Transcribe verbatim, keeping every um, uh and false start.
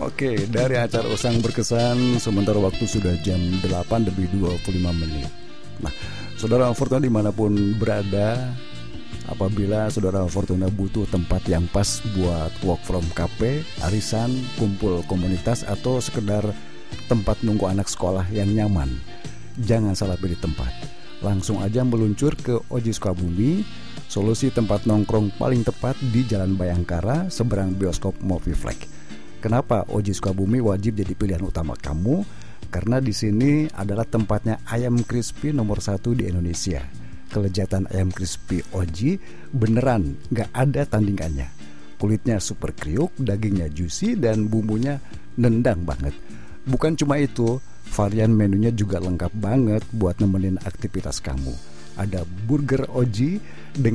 Oke, dari acara Usang Berkesan, sementara waktu sudah jam delapan lebih dua puluh lima menit. Nah, Saudara Fortuna dimanapun berada, apabila Saudara Fortuna butuh tempat yang pas buat work from cafe, arisan, kumpul komunitas, atau sekedar tempat nunggu anak sekolah yang nyaman, jangan salah pilih tempat. Langsung aja meluncur ke Oji Sukabumi, solusi tempat nongkrong paling tepat di Jalan Bayangkara, seberang bioskop Movie Flag. Kenapa Oji Sukabumi wajib jadi pilihan utama kamu? Karena di sini adalah tempatnya ayam crispy nomor satu di Indonesia. Kelezatan ayam crispy Oji beneran gak ada tandingannya. Kulitnya super kriuk, dagingnya juicy, dan bumbunya nendang banget. Bukan cuma itu, varian menunya juga lengkap banget buat nemenin aktivitas kamu. Ada burger Oji dengan